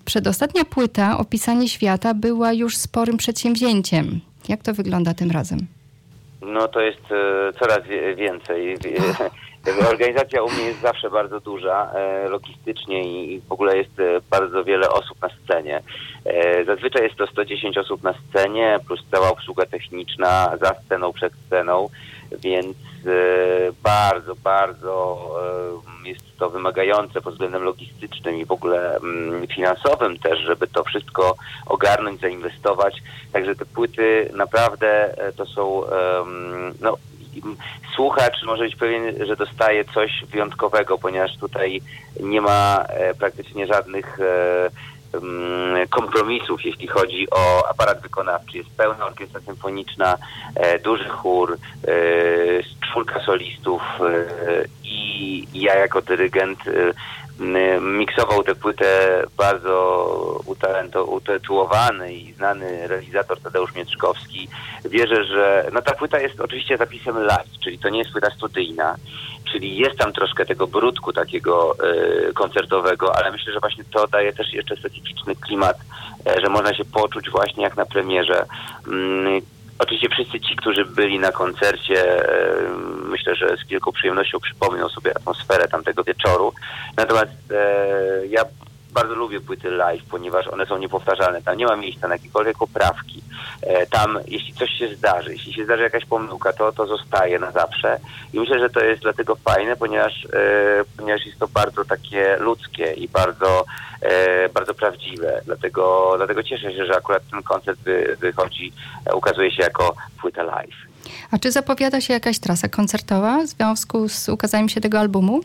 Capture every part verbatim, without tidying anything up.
Przedostatnia płyta Opisanie świata była już sporym przedsięwzięciem. Jak to wygląda tym razem? No to jest e, coraz wie, więcej. Organizacja u mnie jest zawsze bardzo duża, e, logistycznie i w ogóle jest e, bardzo wiele osób na scenie. E, zazwyczaj jest to sto dziesięć osób na scenie, plus cała obsługa techniczna za sceną, przed sceną, więc e, bardzo, bardzo e, jest to wymagające pod względem logistycznym i w ogóle mm, finansowym też, żeby to wszystko ogarnąć, zainwestować. Także te płyty naprawdę e, to są um, no, słuchacz może być pewien, że dostaje coś wyjątkowego, ponieważ tutaj nie ma e, praktycznie żadnych e, m, kompromisów, jeśli chodzi o aparat wykonawczy. Jest pełna orkiestra symfoniczna, e, duży chór, e, czwórka solistów e, i ja jako dyrygent e, miksował tę płytę bardzo utalento, utytułowany i znany realizator Tadeusz Mieczkowski. Wierzę, że no ta płyta jest oczywiście zapisem live, czyli to nie jest płyta studyjna, czyli jest tam troszkę tego brudku takiego y, koncertowego, ale myślę, że właśnie to daje też jeszcze specyficzny klimat, y, że można się poczuć właśnie jak na premierze. Y, Oczywiście wszyscy ci, którzy byli na koncercie, myślę, że z wielką przyjemnością przypomną sobie atmosferę tamtego wieczoru. Natomiast e, ja bardzo lubię płyty live, ponieważ one są niepowtarzalne. Tam nie ma miejsca na jakiekolwiek poprawki. E, tam, jeśli coś się zdarzy, jeśli się zdarzy jakaś pomyłka, to to zostaje na zawsze. I myślę, że to jest dlatego fajne, ponieważ, e, ponieważ jest to bardzo takie ludzkie i bardzo, e, bardzo prawdziwe. Dlatego, dlatego cieszę się, że akurat ten koncert wy, wychodzi, e, ukazuje się jako płyta live. A czy zapowiada się jakaś trasa koncertowa w związku z ukazaniem się tego albumu?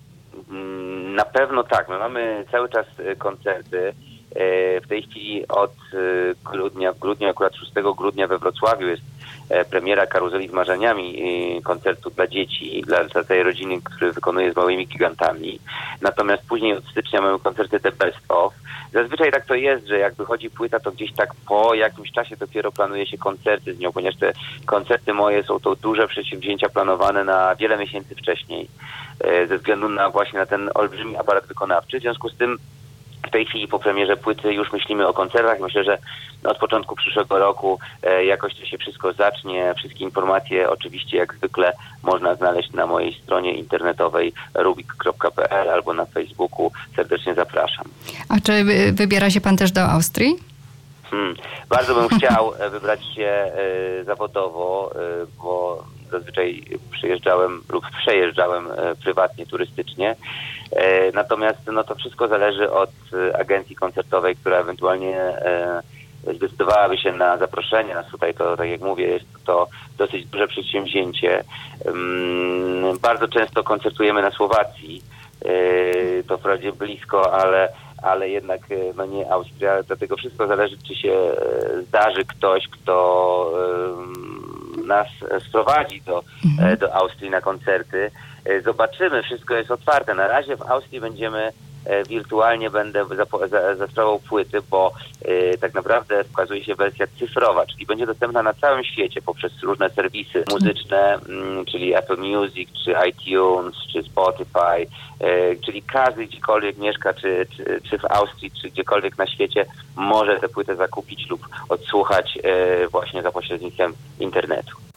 Na pewno tak. My mamy cały czas koncerty. W tej chwili od grudnia, w grudniu, akurat szóstego grudnia we Wrocławiu jest premiera Karuzeli z marzeniami, koncertu dla dzieci, dla, dla tej rodziny, który wykonuje z małymi gigantami. Natomiast później od stycznia mamy koncerty The Best Of. Zazwyczaj tak to jest, że jak wychodzi płyta, to gdzieś tak po jakimś czasie dopiero planuje się koncerty z nią, ponieważ te koncerty moje są to duże przedsięwzięcia planowane na wiele miesięcy wcześniej, ze względu na właśnie na ten olbrzymi aparat wykonawczy. W związku z tym w tej chwili po premierze płyty już myślimy o koncertach. Myślę, że od początku przyszłego roku e, jakoś to się wszystko zacznie. Wszystkie informacje oczywiście jak zwykle można znaleźć na mojej stronie internetowej rubik kropka p l albo na Facebooku. Serdecznie zapraszam. A czy wybiera się pan też do Austrii? Hmm. Bardzo bym chciał wybrać się e, zawodowo, e, bo zazwyczaj przyjeżdżałem lub przejeżdżałem e, prywatnie, turystycznie. E, natomiast no, to wszystko zależy od e, agencji koncertowej, która ewentualnie e, zdecydowałaby się na zaproszenie nas tutaj. To, tak jak mówię, jest to dosyć duże przedsięwzięcie. Um, bardzo często koncertujemy na Słowacji. E, to wprawdzie blisko, ale ale jednak no nie Austria. Dlatego wszystko zależy, czy się zdarzy ktoś, kto um, nas sprowadzi do, mhm. do Austrii na koncerty. Zobaczymy, wszystko jest otwarte. Na razie w Austrii będziemy wirtualnie będę za, za, za sprawą płyty, bo y, tak naprawdę ukazuje się wersja cyfrowa, czyli będzie dostępna na całym świecie poprzez różne serwisy muzyczne, y, czyli Apple Music, czy iTunes, czy Spotify, y, czyli każdy gdziekolwiek mieszka, czy, czy, czy w Austrii, czy gdziekolwiek na świecie może tę płytę zakupić lub odsłuchać y, właśnie za pośrednictwem internetu.